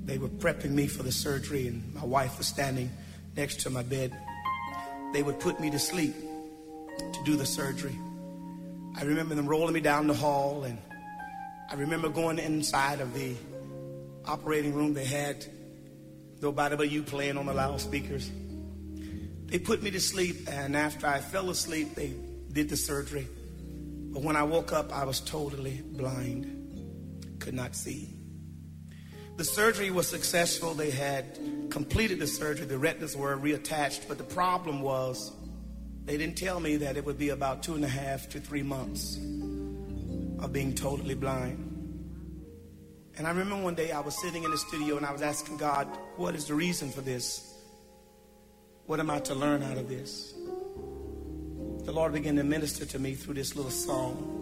They were prepping me for the surgery, and my wife was standing next to my bed. They would put me to sleep to do the surgery. I remember them rolling me down the hall, and I remember going inside of the operating room. They had nobody but you playing on the loudspeakers. They put me to sleep, and after I fell asleep, they did the surgery. But when I woke up, I was totally blind, could not see. The surgery was successful. They had completed the surgery. The retinas were reattached, but the problem was they didn't tell me that it would be about 2.5 to 3 months of being totally blind. And I remember one day I was sitting in the studio and I was asking God, what is the reason for this? What am I to learn out of this? The Lord began to minister to me through this little song.